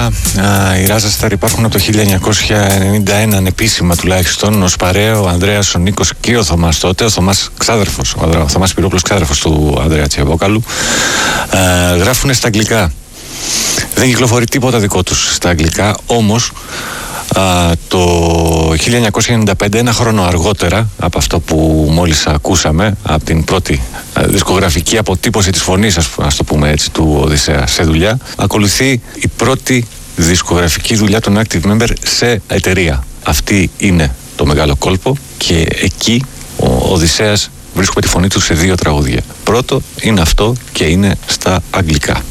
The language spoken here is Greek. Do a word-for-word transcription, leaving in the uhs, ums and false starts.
Οι Ράζασταρ υπάρχουν από το χίλια εννιακόσια ενενήντα ένα, ανεπίσημα τουλάχιστον, ως παρέα ο Ανδρέας, ο Νίκος και ο Θωμάς τότε, ο Θωμάς ξάδερφος, ο Θωμάς Πυρόπουλος ξάδερφος του Ανδρέα Τσιαβόκαλου. Γράφουν στα αγγλικά. Δεν κυκλοφορεί τίποτα δικό τους στα αγγλικά, όμως α, το χίλια εννιακόσια ενενήντα πέντε, ένα χρόνο αργότερα από αυτό που μόλις ακούσαμε, από την πρώτη α, δισκογραφική αποτύπωση της φωνής, ας, ας το πούμε έτσι, του Οδυσσέα σε δουλειά, ακολουθεί η πρώτη δισκογραφική δουλειά των Active Member σε εταιρεία. Αυτή είναι το μεγάλο κόλπο και εκεί ο Οδυσσέας βρίσκουμε τη φωνή του σε δύο τραγούδια. Πρώτο είναι αυτό και είναι στα αγγλικά.